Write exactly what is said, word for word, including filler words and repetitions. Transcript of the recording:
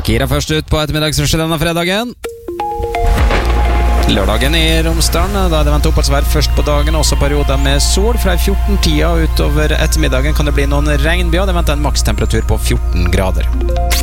Kira først ut på ettermiddagsrushet denne fredagen. Lørdagen i Romsdalen, da er det ventet oppholdsvær først på dagen, også perioder med sol. Fra fjorten-tida utover ettermiddagen kan det bli noen regnbyger. Det venter en makstemperatur på fjorten grader.